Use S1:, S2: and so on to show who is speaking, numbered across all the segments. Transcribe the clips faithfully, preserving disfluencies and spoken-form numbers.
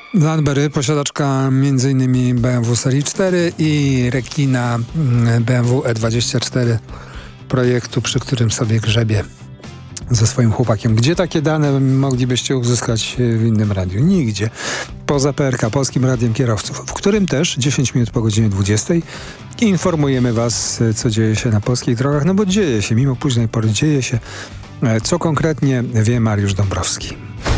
S1: Landberry, posiadaczka m in B M W serii cztery i rekina B M W E dwadzieścia cztery projektu, przy którym sobie grzebie ze swoim chłopakiem. Gdzie takie dane moglibyście uzyskać w innym radiu? Nigdzie. Poza P R K, Polskim Radiem Kierowców, w którym też dziesięć minut po godzinie dwudziestej informujemy Was, co dzieje się na polskich drogach, no bo dzieje się, mimo późnej pory dzieje się. Co konkretnie wie Mariusz Dąbrowski.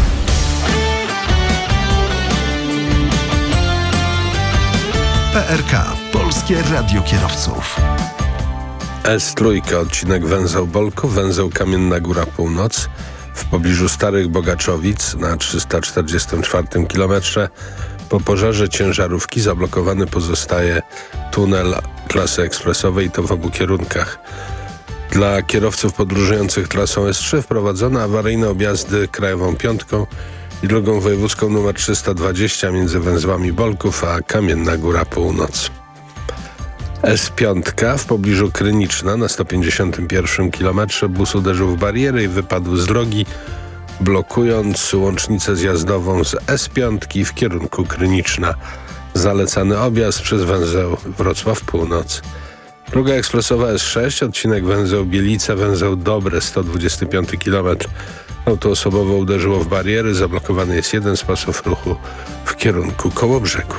S2: P R K, Polskie Radio Kierowców.
S3: S trzy, odcinek węzeł Bolków, węzeł Kamienna Góra Północ w pobliżu Starych Bogaczowic na trzysta czterdziestym czwartym kilometrze. Po pożarze ciężarówki zablokowany pozostaje tunel klasy ekspresowej, i to w obu kierunkach. Dla kierowców podróżujących trasą S trzy wprowadzono awaryjne objazdy krajową piątką i drogą wojewódzką nr trzysta dwadzieścia między węzłami Bolków a Kamienna Góra Północ. S pięć w pobliżu Kryniczna na sto pięćdziesiątym pierwszym kilometrze bus uderzył w barierę i wypadł z drogi, blokując łącznicę zjazdową z S pięć w kierunku Kryniczna. Zalecany objazd przez węzeł Wrocław Północ. Droga ekspresowa S sześć, odcinek węzeł Bielice, węzeł Dobre, sto dwudziesty piąty kilometr. Auto osobowo uderzyło w bariery, zablokowany jest jeden z pasów ruchu w kierunku Kołobrzegu.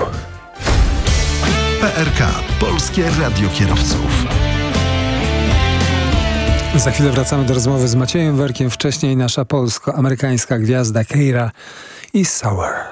S2: P R K, Polskie Radio Kierowców.
S1: Za chwilę wracamy do rozmowy z Maciejem Werkiem. Wcześniej nasza polsko-amerykańska gwiazda Keira i Sour.